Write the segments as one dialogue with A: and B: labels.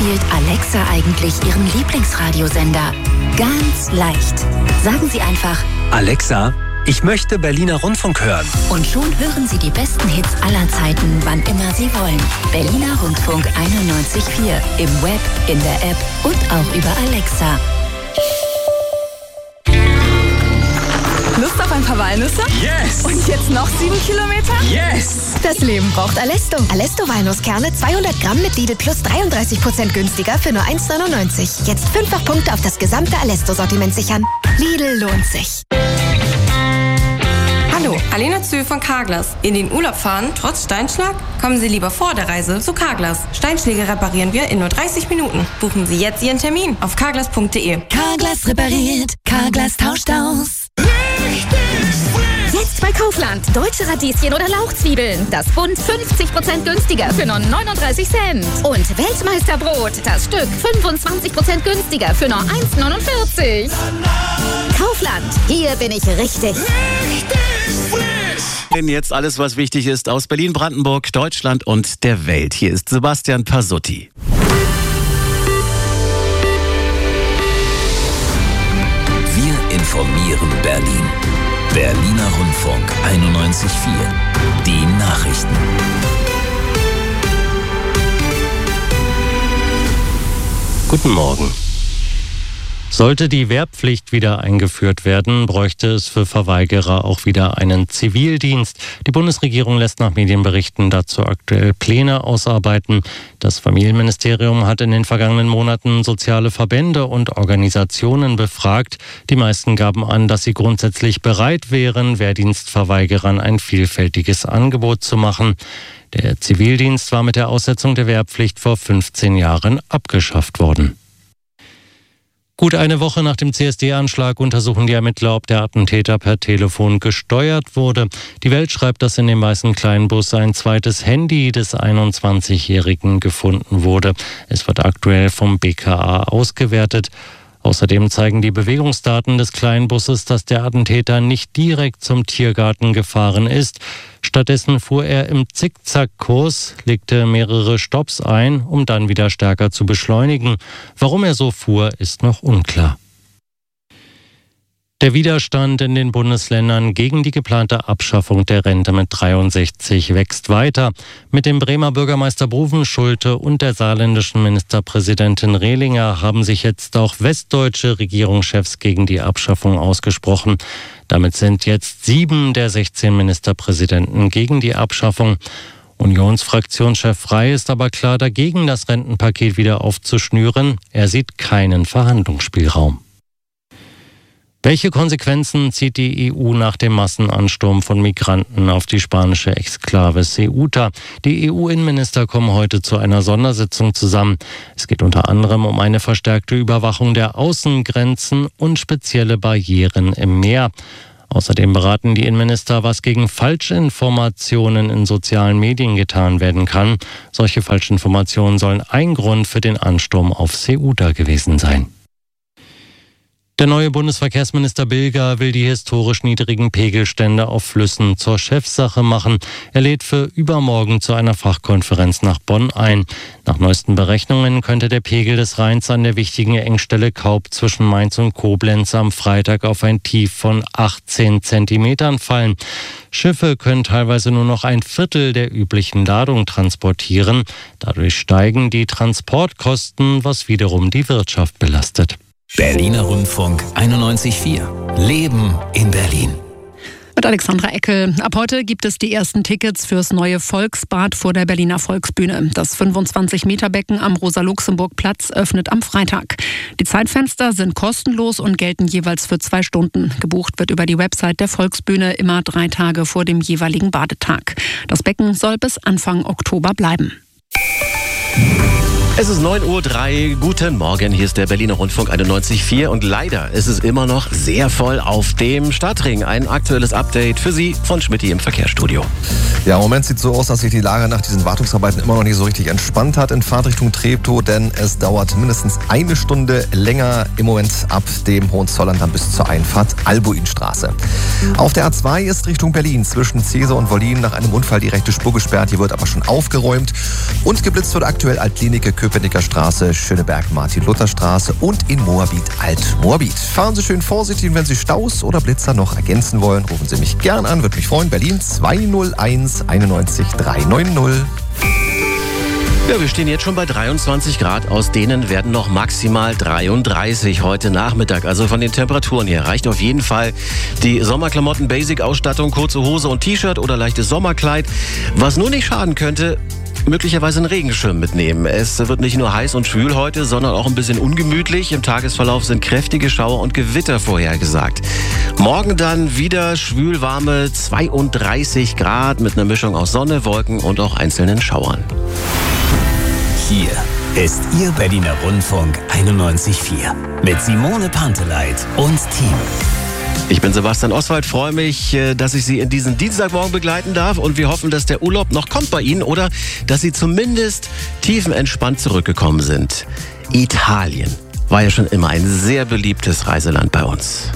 A: wählt Alexa eigentlich Ihren Lieblingsradiosender? Ganz leicht. Sagen Sie einfach:
B: Alexa, ich möchte Berliner Rundfunk hören.
A: Und schon hören Sie die besten Hits aller Zeiten, wann immer Sie wollen. Berliner Rundfunk 91.4. Im Web, in der App und auch über Alexa.
C: Lust auf ein paar Walnüsse?
B: Yes!
C: Und jetzt noch 7 Kilometer?
B: Yes!
C: Das Leben braucht Alesto. Alesto Walnusskerne 200 Gramm mit Lidl Plus 33% günstiger für nur 1,99. Jetzt 5-fach Punkte auf das gesamte Alesto-Sortiment sichern. Lidl lohnt sich.
D: Hallo, Alena Zö von Carglass. In den Urlaub fahren, trotz Steinschlag? Kommen Sie lieber vor der Reise zu Carglass. Steinschläge reparieren wir in nur 30 Minuten. Buchen Sie jetzt Ihren Termin auf carglass.de.
A: Carglass repariert, Carglass tauscht aus.
E: Jetzt bei Kaufland. Deutsche Radieschen oder Lauchzwiebeln. Das Bund 50% günstiger für nur 39 Cent. Und Weltmeisterbrot. Das Stück 25% günstiger für nur 1,49. Kaufland. Hier bin ich richtig.
F: Jetzt alles, was wichtig ist aus Berlin, Brandenburg, Deutschland und der Welt. Hier ist Sebastian Pasutti.
G: Wir informieren Berlin. Berliner Rundfunk 91.4. Die Nachrichten.
H: Guten Morgen. Sollte die Wehrpflicht wieder eingeführt werden, bräuchte es für Verweigerer auch wieder einen Zivildienst. Die Bundesregierung lässt nach Medienberichten dazu aktuell Pläne ausarbeiten. Das Familienministerium hat in den vergangenen Monaten soziale Verbände und Organisationen befragt. Die meisten gaben an, dass sie grundsätzlich bereit wären, Wehrdienstverweigerern ein vielfältiges Angebot zu machen. Der Zivildienst war mit der Aussetzung der Wehrpflicht vor 15 Jahren abgeschafft worden. Gut eine Woche nach dem CSD-Anschlag untersuchen die Ermittler, ob der Attentäter per Telefon gesteuert wurde. Die Welt schreibt, dass in dem weißen kleinen Bus ein zweites Handy des 21-Jährigen gefunden wurde. Es wird aktuell vom BKA ausgewertet. Außerdem zeigen die Bewegungsdaten des kleinen Busses, dass der Attentäter nicht direkt zum Tiergarten gefahren ist. Stattdessen fuhr er im Zickzackkurs, legte mehrere Stopps ein, um dann wieder stärker zu beschleunigen. Warum er so fuhr, ist noch unklar. Der Widerstand in den Bundesländern gegen die geplante Abschaffung der Rente mit 63 wächst weiter. Mit dem Bremer Bürgermeister Bovenschulte und der saarländischen Ministerpräsidentin Rehlinger haben sich jetzt auch westdeutsche Regierungschefs gegen die Abschaffung ausgesprochen. Damit sind jetzt 7 der 16 Ministerpräsidenten gegen die Abschaffung. Unionsfraktionschef Frey ist aber klar dagegen, das Rentenpaket wieder aufzuschnüren. Er sieht keinen Verhandlungsspielraum. Welche Konsequenzen zieht die EU nach dem Massenansturm von Migranten auf die spanische Exklave Ceuta? Die EU-Innenminister kommen heute zu einer Sondersitzung zusammen. Es geht unter anderem um eine verstärkte Überwachung der Außengrenzen und spezielle Barrieren im Meer. Außerdem beraten die Innenminister, was gegen Falschinformationen in sozialen Medien getan werden kann. Solche Falschinformationen sollen ein Grund für den Ansturm auf Ceuta gewesen sein. Der neue Bundesverkehrsminister Bilger will die historisch niedrigen Pegelstände auf Flüssen zur Chefsache machen. Er lädt für übermorgen zu einer Fachkonferenz nach Bonn ein. Nach neuesten Berechnungen könnte der Pegel des Rheins an der wichtigen Engstelle Kaub zwischen Mainz und Koblenz am Freitag auf ein Tief von 18 Zentimetern fallen. Schiffe können teilweise nur noch ein Viertel der üblichen Ladung transportieren. Dadurch steigen die Transportkosten, was wiederum die Wirtschaft belastet.
G: Berliner Rundfunk 91.4. Leben in Berlin.
I: Mit Alexandra Eckel. Ab heute gibt es die ersten Tickets fürs neue Volksbad vor der Berliner Volksbühne. Das 25-Meter-Becken am Rosa-Luxemburg-Platz öffnet am Freitag. Die Zeitfenster sind kostenlos und gelten jeweils für 2 Stunden. Gebucht wird über die Website der Volksbühne immer 3 Tage vor dem jeweiligen Badetag. Das Becken soll bis Anfang Oktober bleiben.
F: Es ist 9:03 Uhr. Guten Morgen, hier ist der Berliner Rundfunk 91.4 und leider ist es immer noch sehr voll auf dem Stadtring. Ein aktuelles Update für Sie von Schmitty im Verkehrsstudio.
J: Ja, im Moment sieht es so aus, dass sich die Lage nach diesen Wartungsarbeiten immer noch nicht so richtig entspannt hat in Fahrtrichtung Treptow, denn es dauert mindestens 1 Stunde länger im Moment ab dem Hohenzollern dann bis zur Einfahrt Albuinstraße. Auf der A2 ist Richtung Berlin zwischen Cäsar und Wollin nach einem Unfall die rechte Spur gesperrt. Hier wird aber schon aufgeräumt. Und geblitzt wird aktuell Altklinike, Köpenicker Straße, Schöneberg, Martin-Luther-Straße und in Moabit, Alt-Moabit. Fahren Sie schön vorsichtig und wenn Sie Staus oder Blitzer noch ergänzen wollen, rufen Sie mich gern an, würde mich freuen. Berlin 201 91 390.
F: Ja, wir stehen jetzt schon bei 23 Grad, aus denen werden noch maximal 33 heute Nachmittag. Also von den Temperaturen her reicht auf jeden Fall die Sommerklamotten, Basic-Ausstattung, kurze Hose und T-Shirt oder leichtes Sommerkleid. Was nur nicht schaden könnte, möglicherweise einen Regenschirm mitnehmen. Es wird nicht nur heiß und schwül heute, sondern auch ein bisschen ungemütlich. Im Tagesverlauf sind kräftige Schauer und Gewitter vorhergesagt. Morgen dann wieder schwülwarme 32 Grad mit einer Mischung aus Sonne, Wolken und auch einzelnen Schauern.
G: Hier ist Ihr Berliner Rundfunk 91.4 mit Simone Panteleit und Team.
F: Ich bin Sebastian Oswald, freue mich, dass ich Sie in diesen Dienstagmorgen begleiten darf und wir hoffen, dass der Urlaub noch kommt bei Ihnen oder dass Sie zumindest tiefenentspannt zurückgekommen sind. Italien war ja schon immer ein sehr beliebtes Reiseland bei uns.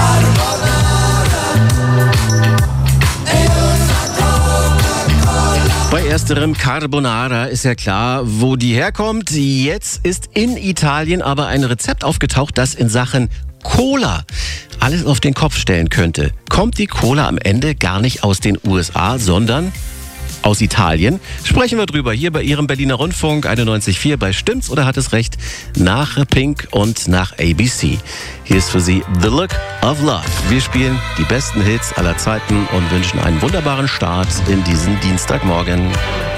F: Bei ersterem Carbonara ist ja klar, wo die herkommt. Jetzt ist in Italien aber ein Rezept aufgetaucht, das in Sachen Cola alles auf den Kopf stellen könnte. Kommt die Cola am Ende gar nicht aus den USA, sondern aus Italien? Sprechen wir drüber hier bei Ihrem Berliner Rundfunk 91.4 bei Stimmt's oder hat es recht? Nach Pink und nach ABC. Hier ist für Sie The Look of Love. Wir spielen die besten Hits aller Zeiten und wünschen einen wunderbaren Start in diesen Dienstagmorgen.